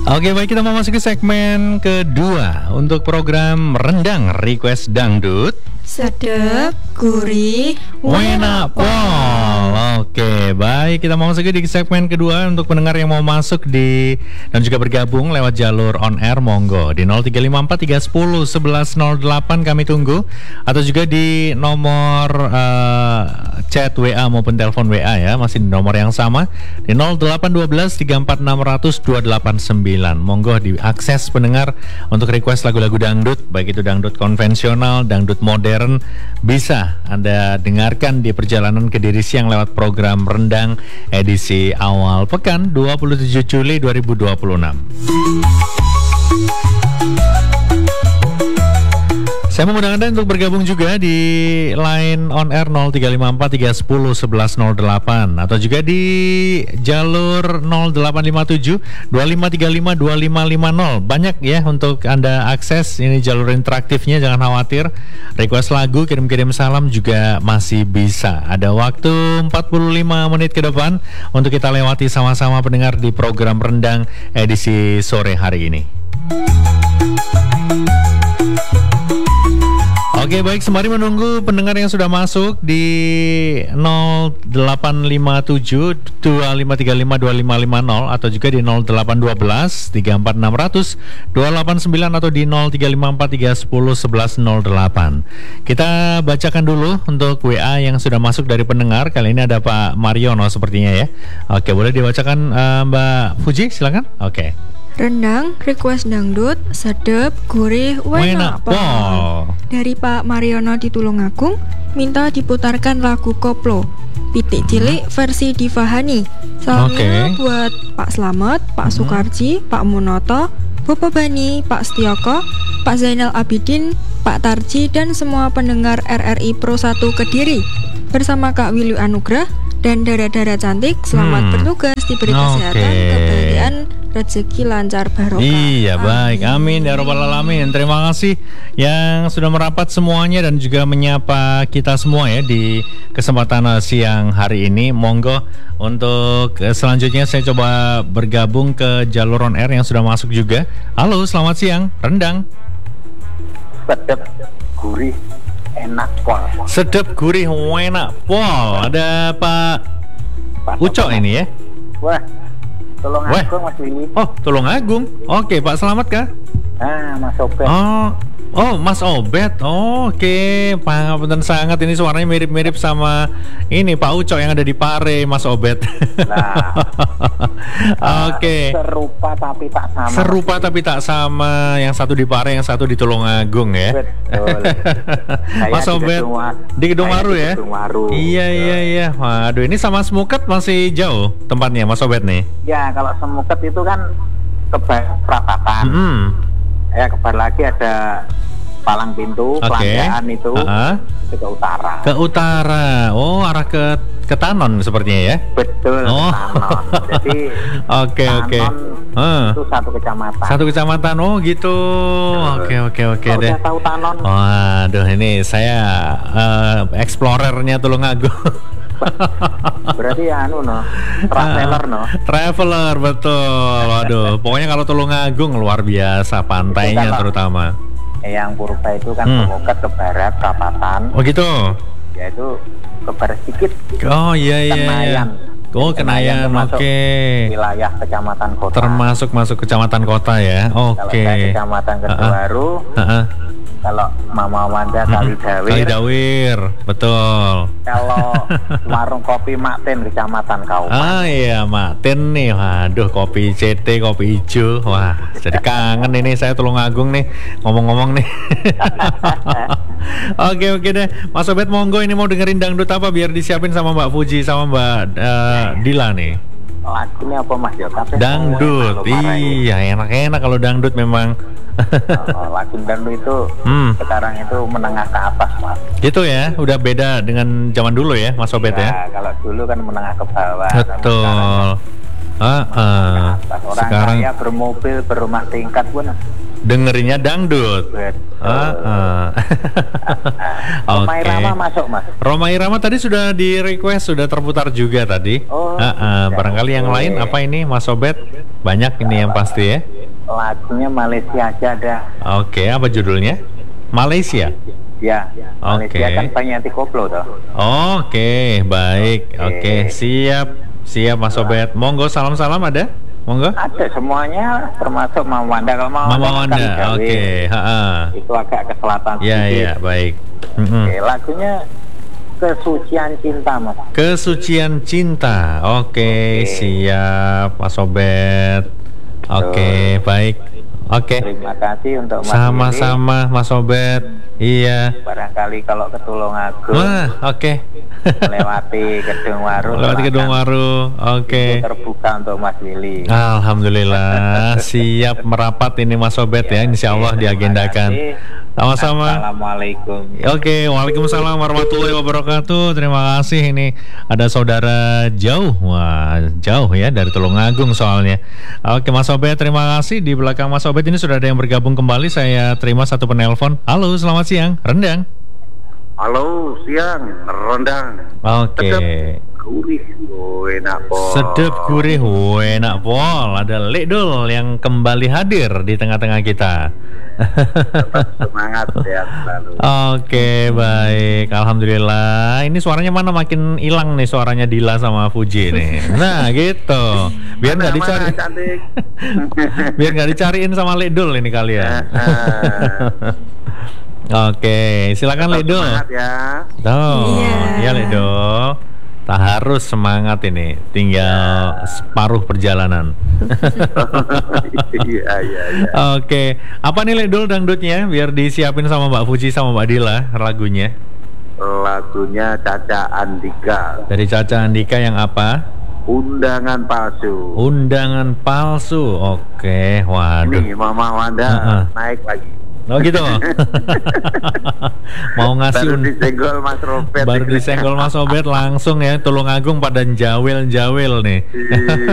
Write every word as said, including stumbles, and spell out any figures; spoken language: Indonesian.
Oke, baik, kita mau masuk ke segmen kedua untuk program Rendang Request Dangdut. Sedep, gurih, Wena Pol. Oke, baik, kita mau masuk di segmen kedua untuk pendengar yang mau masuk di dan juga bergabung lewat jalur on air, monggo di nol tiga lima empat tiga satu nol satu satu nol delapan kami tunggu, atau juga di nomor uh, chat W A maupun telepon W A ya, masih di nomor yang sama di nol delapan satu dua tiga empat enam nol nol dua delapan sembilan. Monggo diakses pendengar untuk request lagu-lagu dangdut, baik itu dangdut konvensional, dangdut modern, bisa Anda dengarkan di perjalanan Kediri Siang lewat program Rendang edisi awal pekan dua puluh tujuh Juli dua ribu dua puluh enam. Saya mengundang Anda untuk bergabung juga di line on air nol tiga lima empat tiga satu nol satu satu nol delapan, atau juga di jalur nol delapan lima tujuh dua lima tiga lima dua lima lima nol. Banyak ya untuk Anda akses, ini jalur interaktifnya, jangan khawatir. Request lagu, kirim-kirim salam juga masih bisa. Ada waktu empat puluh lima menit ke depan untuk kita lewati sama-sama pendengar di program Rendang edisi sore hari ini. Oke, baik, sembari menunggu pendengar yang sudah masuk di nol delapan lima tujuh dua lima tiga lima dua lima lima nol, atau juga di nol delapan satu dua tiga empat enam nol nol dua delapan sembilan, atau di nol tiga lima empat tiga satu nol satu satu nol delapan. Kita bacakan dulu untuk W A yang sudah masuk dari pendengar. Kali ini ada Pak Mariono sepertinya ya. Oke, boleh dibacakan uh, Mbak Fuji, silakan. Oke. Rendang, request dangdut, sedep, gurih, wena pol. Dari Pak Mariono di Tulungagung, minta diputarkan lagu koplo Pitik Cilik versi Divahani. Salamnya okay. buat Pak Slamet, Pak Sukarji, Pak Munoto, Bapak Bani, Pak Setioko, Pak Zainal Abidin, Pak Tarji, dan semua pendengar R R I Pro satu Kediri. Bersama Kak Willy Anugrah dan Dara-Dara cantik, selamat hmm. bertugas, diberi kesehatan, okay. kebahagiaan, rezeki lancar, barokah. Iya, baik, amin ya robbal alamin. Terima kasih yang sudah merapat semuanya dan juga menyapa kita semua ya di kesempatan siang hari ini. Monggo untuk selanjutnya saya coba bergabung ke jalur on air yang sudah masuk juga. Halo, selamat siang, Rendang. Sedep, gurih, enak pol. Sedep, gurih, enak pol. Ada Pak, Pak Uco ini ya. Wah, Tulungagung Mas Willy. Oh, Tulungagung. Oke, Pak, selamat kah? Ah, Mas Obet. Oh, oh, Mas Obet. Oh, oke, okay. Pangapunten sangat, ini suaranya mirip-mirip sama ini Pak Uco yang ada di Pare, Mas Obet. Nah, oke. Okay. Serupa tapi tak sama. Serupa tapi tak sama, yang satu di Pare, yang satu di Tulungagung ya. Betul. Mas Obet di Gedung Waru ya. Gedung Waru. Iya, iya, iya. Waduh, ini sama Semuket masih jauh tempatnya, Mas Obet nih. Ya, kalau Semuket itu kan Kebar Prapatan. Hmm. Ya, kebar lagi ada Palang Pintu, okay. Pelandaan itu, uh-huh. itu ke utara. Ke utara, oh arah ke ke Tanon sepertinya ya? Betul, oh. Tanon. Jadi oke oke. Uh. Itu satu kecamatan. Satu kecamatan, oh gitu. Oke oke oke deh. Udah tahu Tanon? Waduh, ini saya uh, explorernya Tulungagung. Berarti ya anu no, traveler no. Traveler, betul. Waduh, pokoknya kalau Tulungagung luar biasa, pantainya kalau, terutama. Yang Purba itu kan hmm. Semuket ke barat, Prapatan. Oh gitu. Ya itu ke barat sedikit. Oh iya iya. Kenayan. Oh, Kenayan, oke. Okay. Wilayah kecamatan kota. Termasuk masuk kecamatan kota ya. Oke. Okay. Kalau kecamatan Keduaru. Uh-uh. Uh-uh. Kalau Mama Wanda Kalidawir. Kalidawir, betul. Kalau warung kopi Maktin Kecamatan Kauman. Ah iya, Maktin nih. Waduh, kopi C T, kopi hijau. Wah, jadi kangen ini saya Tulungagung nih ngomong-ngomong nih. Oke oke deh, Mas Obet, monggo, ini mau dengerin dangdut apa biar disiapin sama Mbak Fuji sama Mbak uh, Dila nih. Lagunya apa Mas Yo? Dangdut, iya enak-enak kalau dangdut memang. Oh, lagu dangdut itu hmm. sekarang itu menengah ke atas Mas. Gitu ya, udah beda dengan zaman dulu ya Mas Obet ya. Ya, kalau dulu kan menengah ke bawah. Betul. Ah, uh, orang sekarang kaya bermobil berumah tingkat pun dengerinnya dangdut. Ah, uh. Roma Irama masuk Mas. Roma Irama tadi sudah di request, sudah terputar juga tadi. Oh, uh, uh. Barangkali yang lain apa ini Mas Obet? Banyak ini yang pasti ya. lagunya Malaysia aja ada. Oke, apa judulnya? Malaysia. Ya, Malaysia Oke. kan Banyanti Koplo toh. Oke, baik. Oke, siap. Siap Mas Obed. Monggo salam-salam ada? Monggo. Ada semuanya termasuk Mama Wanda. Kalau Mama Mama Wanda, Wanda. kan Oke, Jawa, heeh. itu agak ke selatan Ya, sedikit. ya, baik. Mm-mm. Oke, lagunya Kesucian Cinta, Mas. Kesucian Cinta. Oke, Oke. siap Mas Obed. Oke, baik. Oke. Terima kasih untuk Mas Sama-sama Mas Obed. Iya. Willy. Barangkali kalau ke Tulungagung Wah, oke. melewati Gedung Waru. Lewat Gedung silakan. Waru. Oke. Itu terbuka untuk Mas Willy. Alhamdulillah siap merapat ini Mas Obed ya, insya Allah Terima diagendakan. kasih. Sama-sama. Assalamualaikum. Oke, waalaikumsalam warahmatullahi wabarakatuh. Terima kasih, ini ada saudara jauh, wah jauh ya dari Tulungagung soalnya. Oke Mas Obed, terima kasih. Di belakang Mas Obed ini sudah ada yang bergabung kembali. Saya terima satu penelpon. Halo, selamat siang, Rendang. Halo, siang, rendang. Oke. Gurih, oh, enak pol. Sedep gurih, enak pol. Ada Lek Dul yang kembali hadir di tengah-tengah kita. Semangat ya selalu. Oke, baik. Alhamdulillah. Ini suaranya mana makin hilang nih, suaranya Dila sama Fuji nih. Nah, gitu. Biar nggak Mana, dicari. mana, cantik. Biar nggak dicariin sama Lek Dul ini kalian. Oke, silakan Lek Dul. Semangat ya. Tuh, Iya. iya Lek Dul. Tak harus semangat ini, tinggal separuh perjalanan. Iya, iya, iya. Oke, apa nih Lek Dul dangdutnya? Biar disiapin sama Mbak Fuji sama Mbak Dila lagunya. Lagunya Caca Andika, Dari Caca Andika yang apa? Undangan Palsu. Undangan palsu. Oke, waduh. Ini Mama Wanda Uh-uh. naik lagi. Oh gitu. Mau ngasih Baru un- disenggol Mas Robert. baru disenggol Mas Obed langsung ya, Tulungagung pada jawel-jawel nih. Iya.